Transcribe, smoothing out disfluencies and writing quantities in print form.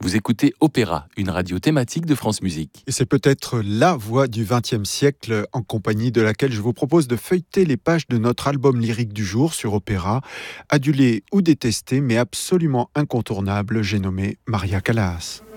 Vous écoutez Opéra, une radio thématique de France Musique. Et c'est peut-être la voix du XXe siècle en compagnie de laquelle je vous propose de feuilleter les pages de notre album lyrique du jour sur Opéra. Adulé ou détesté, mais absolument incontournable, j'ai nommé Maria Callas.